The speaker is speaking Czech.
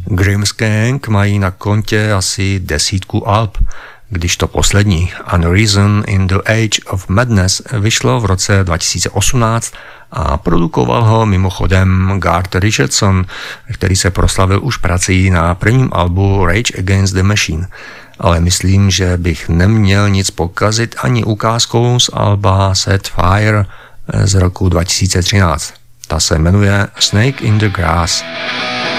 Grimmsgang mají na kontě asi 10 alb, když to poslední Unreason in the Age of Madness vyšlo v roce 2018 a produkoval ho mimochodem Garth Richardson, který se proslavil už prací na prvním albu Rage Against the Machine. Ale myslím, že bych neměl nic pokazit ani ukázkou z alba Set Fire z roku 2013. Ta se jmenuje Snake in the Grass.